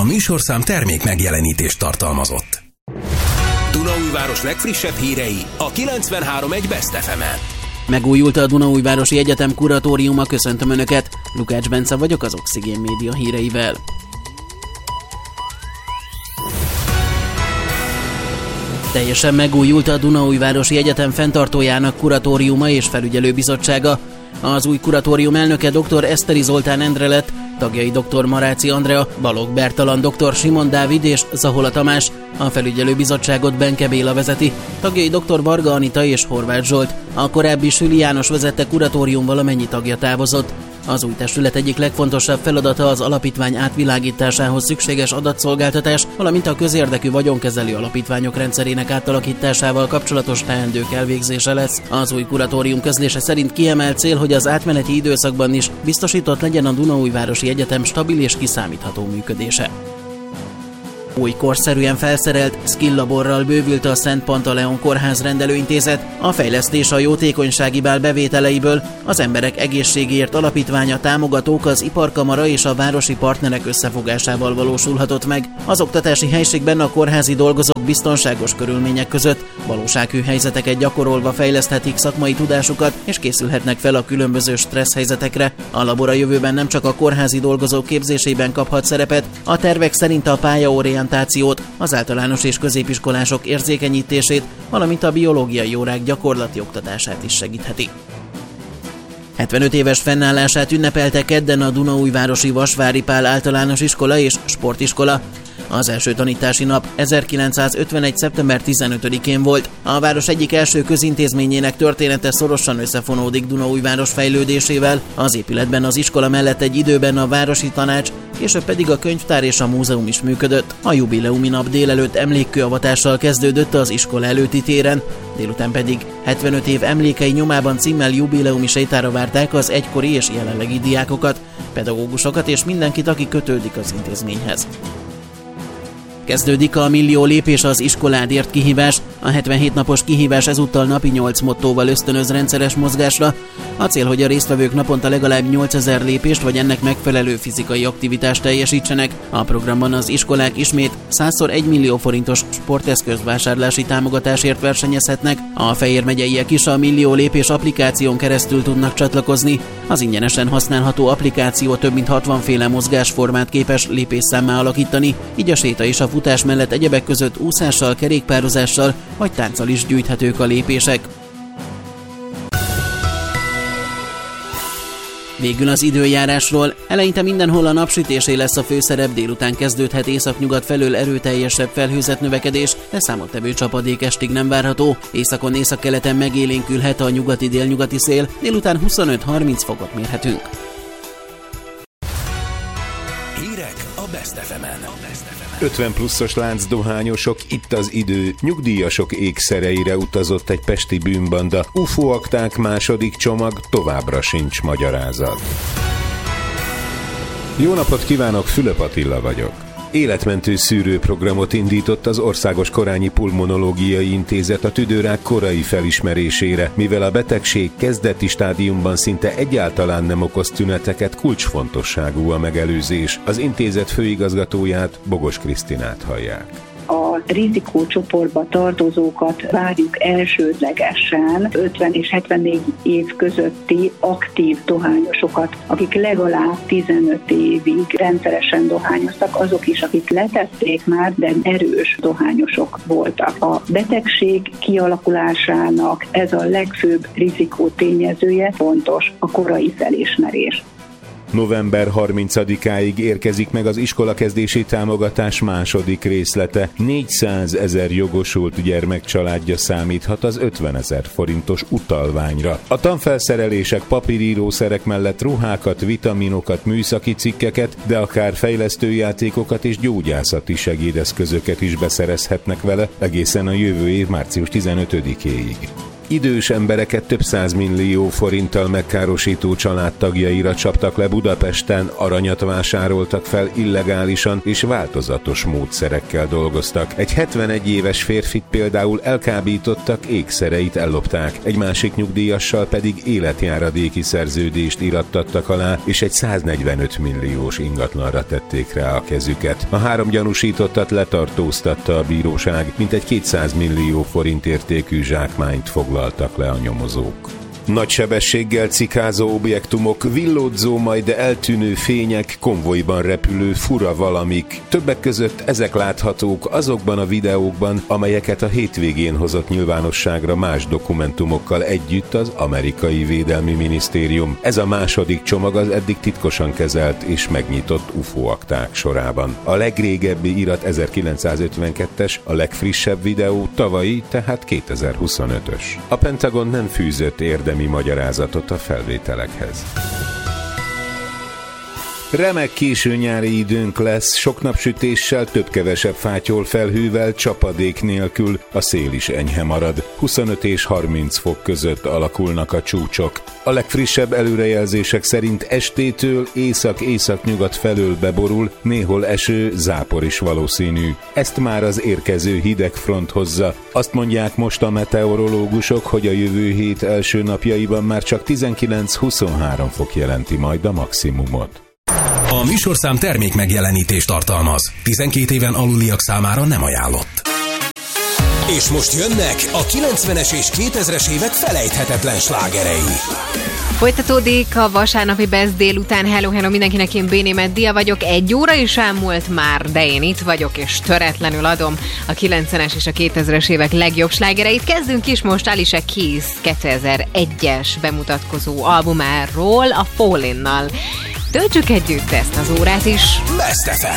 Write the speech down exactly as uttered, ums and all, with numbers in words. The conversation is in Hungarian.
A műsorszám termék megjelenítést tartalmazott. Dunaújváros legfrissebb hírei a kilencvenhárom egész egy Best ef emen. Megújult a Dunaújvárosi Egyetem kuratóriuma, köszöntöm Önöket, Lukács Bence vagyok az Oxigén Média híreivel. Teljesen megújult a Dunaújvárosi Egyetem fenntartójának kuratóriuma és felügyelőbizottsága. Az új kuratórium elnöke dr. Eszteri Zoltán Endre lett, tagjai dr. Maráci Andrea, Balogh Bertalan, dr. Simon Dávid és Zahola Tamás, a felügyelőbizottságot Benke Béla vezeti, tagjai dr. Varga Anita és Horváth Zsolt. A korábbi Süli János vezette kuratórium valamennyi tagja távozott. Az új testület egyik legfontosabb feladata az alapítvány átvilágításához szükséges adatszolgáltatás, valamint a közérdekű vagyonkezelő alapítványok rendszerének átalakításával kapcsolatos teendők elvégzése lesz. Az új kuratórium közlése szerint kiemelt cél, hogy az átmeneti időszakban is biztosított legyen a Dunaújvárosi Egyetem stabil és kiszámítható működése. Új korszerűen felszerelt skill laborral bővült a Szent Pantaleon Kórház rendelőintézet. A fejlesztés a jótékonysági bál bevételeiből, az Emberek Egészségéért Alapítványa, támogatók, az Iparkamara és a városi partnerek összefogásával valósulhatott meg. Az oktatási helységben a kórházi dolgozók biztonságos körülmények között valósághű helyzeteket gyakorolva fejleszthetik szakmai tudásukat és készülhetnek fel a különböző stressz helyzetekre. A labor a jövőben nem csak a kórházi dolgozók képzésében kaphat szerepet, a tervek szerint a pályaorientációt, az általános és középiskolások érzékenyítését, valamint a biológiai órák gyakorlati oktatását is segítheti. hetvenöt éves fennállását ünnepelte kedden a Dunaújvárosi Vasvári Pál Általános Iskola és Sportiskola. Az első tanítási nap ezerkilencszázötvenegy. szeptember tizenötödikén volt. A város egyik első közintézményének története szorosan összefonódik Dunaújváros fejlődésével. Az épületben az iskola mellett egy időben a városi tanács, később pedig a könyvtár és a múzeum is működött. A jubileumi nap délelőtt emlékkőavatással kezdődött az iskola előtti téren, délután pedig hetvenöt év emlékei nyomában címmel jubileumi sétára várták az egykori és jelenlegi diákokat, pedagógusokat és mindenkit, aki kötődik az intézményhez. Kezdődik a Millió lépés az iskoládért kihívás. A hetvenhét napos kihívás ezúttal napi nyolc mottóval ösztönöz rendszeres mozgásra. A cél, hogy a résztvevők naponta legalább nyolcezer lépést vagy ennek megfelelő fizikai aktivitást teljesítsenek. A programban az iskolák ismét százszor egy millió forintos sporteszközvásárlási támogatásért versenyezhetnek. A Fejér megyeiek is a Millió lépés applikáción keresztül tudnak csatlakozni. Az ingyenesen használható applikáció több mint hatvan féle mozgásformát képes lépésszámmá alakítani, így a séta és a futás mellett egyebek között úszással, kerékpározással vagy tánccal is gyűjthetők a lépések. Végül az időjárásról. Eleinte mindenhol a napsütésé lesz a főszerep, délután kezdődhet északnyugat felől erőteljesebb felhőzet növekedés, de számottevő csapadék estig nem várható. Északon északkeleten megélénkülhet a nyugati-délnyugati szél, délután huszonöt-harminc fokot mérhetünk. Hírek a Best ef emen. ötven pluszos láncdohányosok, itt az idő, nyugdíjasok ékszereire utazott egy pesti bűnbanda, u f o akták második csomag, továbbra sincs magyarázat. Jó napot kívánok, Fülöp Attila vagyok. Életmentő szűrőprogramot indított az Országos Korányi Pulmonológiai Intézet a tüdőrák korai felismerésére, mivel a betegség kezdeti stádiumban szinte egyáltalán nem okoz tüneteket, kulcsfontosságú a megelőzés. Az intézet főigazgatóját, Bogos Krisztinát hallják. A rizikócsoportba tartozókat várjuk elsődlegesen, ötven és hetvennégy év közötti aktív dohányosokat, akik legalább tizenöt évig rendszeresen dohányoztak, azok is, akik letették már, de erős dohányosok voltak. A betegség kialakulásának ez a legfőbb rizikó tényezője, fontos a korai felismerés. november harmincadikáig érkezik meg az iskolakezdési támogatás második részlete. négyszázezer jogosult gyermek családja számíthat az ötvenezer forintos utalványra. A tanfelszerelések, papírírószerek mellett ruhákat, vitaminokat, műszaki cikkeket, de akár fejlesztőjátékokat és gyógyászati segédeszközöket is beszerezhetnek vele egészen a jövő év március tizenötödikéig. idős embereket több százmillió forinttal megkárosító családtagjaira csaptak le Budapesten, aranyat vásároltak fel illegálisan és változatos módszerekkel dolgoztak. Egy hetvenegy éves férfit például elkábítottak, ékszereit ellopták, egy másik nyugdíjassal pedig életjáradéki szerződést írattattak alá, és egy száznegyvenöt milliós ingatlanra tették rá a kezüket. A három gyanúsítottat letartóztatta a bíróság, mintegy kétszáz millió forint értékű zsákmányt foglaltak le a nyomozók. Nagy sebességgel cikázó objektumok, villódzó, majd eltűnő fények, konvojban repülő fura valamik. Többek között ezek láthatók azokban a videókban, amelyeket a hétvégén hozott nyilvánosságra más dokumentumokkal együtt az amerikai Védelmi Minisztérium. Ez a második csomag az eddig titkosan kezelt és megnyitott u f o akták sorában. A legrégebbi irat ezerkilencszázötvenkettes, a legfrissebb videó tavalyi, tehát kétezer-huszonötös. A Pentagon nem fűzött érdemi magyarázatot a felvételekhez. Remek késő nyári időnk lesz, sok napsütéssel, több-kevesebb fátyol felhővel, csapadék nélkül, a szél is enyhe marad. huszonöt és harminc fok között alakulnak a csúcsok. A legfrissebb előrejelzések szerint estétől észak-északnyugat felől beborul, néhol eső, zápor is valószínű. Ezt már az érkező hideg front hozza. Azt mondják most a meteorológusok, hogy a jövő hét első napjaiban már csak tizenkilenc-huszonhárom fok jelenti majd a maximumot. A műsorszám termék megjelenítést tartalmaz. tizenkét éven aluliak számára nem ajánlott. És most jönnek a kilencvenes és kétezres évek felejthetetlen slágerei. Folytatódik a vasárnapi Best délután. Hello, hello mindenkinek, én Béné Meddia vagyok. Egy óra is elmúlt már, de én itt vagyok, és töretlenül adom a kilencvenes és a kétezres évek legjobb slágereit. Kezdünk is most Alicia Keys kétezer-egyes bemutatkozó albumáról, a Fallinnal. Töltsük együtt ezt az órát is. Best ef em.